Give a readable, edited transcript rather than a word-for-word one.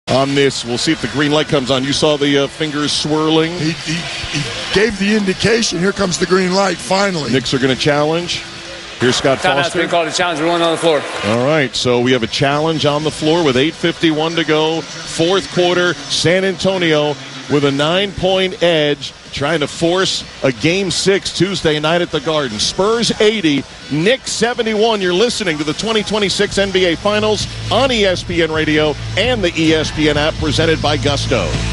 on this. We'll see if the green light comes on. You saw the fingers swirling. He gave the indication. Here comes the green light, finally. Knicks are going to challenge. Here's Scott Foster. Been called a challenge. Everyone on the floor. All right, so we have a challenge on the floor with 8:51 to go. Fourth quarter, San Antonio with a 9-point edge, trying to force a Game 6 Tuesday night at the Garden. Spurs 80, Knicks 71. You're listening to the 2026 NBA Finals on ESPN Radio and the ESPN app, presented by Gusto.